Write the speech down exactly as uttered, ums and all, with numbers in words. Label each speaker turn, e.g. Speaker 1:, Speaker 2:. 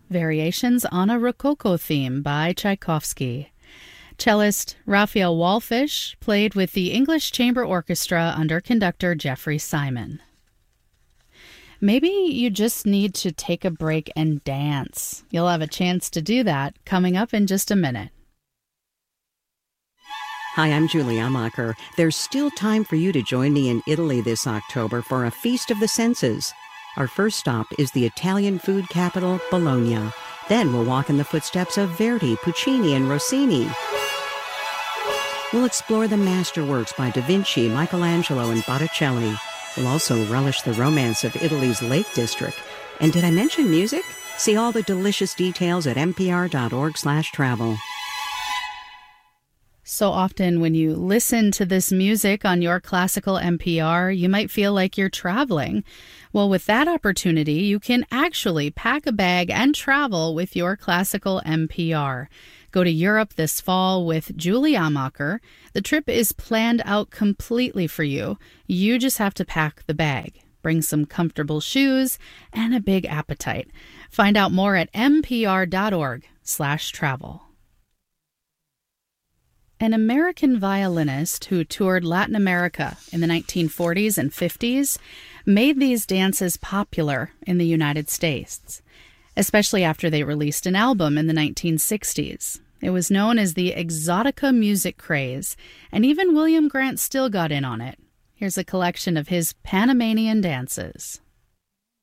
Speaker 1: Variations on a Rococo Theme by Tchaikovsky. Cellist Raphael Wallfisch played with the English Chamber Orchestra under conductor Jeffrey Simon. Maybe you just need to take a break and dance. You'll have a chance to do that coming up in just a minute.
Speaker 2: Hi, I'm Julie Amacher. There's still time for you to join me in Italy this October for a Feast of the Senses. Our first stop is the Italian food capital, Bologna. Then we'll walk in the footsteps of Verdi, Puccini, and Rossini. We'll explore the masterworks by Da Vinci, Michelangelo, and Botticelli. We'll also relish the romance of Italy's Lake District. And did I mention music? See all the delicious details at npr.org slash travel.
Speaker 1: So often when you listen to this music on your classical N P R, you might feel like you're traveling. Well, with that opportunity, you can actually pack a bag and travel with your classical N P R. Go to Europe this fall with Julie Amacher. The trip is planned out completely for you. You just have to pack the bag. Bring some comfortable shoes and a big appetite. Find out more at npr.org slash travel. An American violinist who toured Latin America in the nineteen forties and fifties made these dances popular in the United States, especially after they released an album in the nineteen sixties. It was known as the Exotica music craze, and even William Grant Still got in on it. Here's a collection of his Panamanian dances.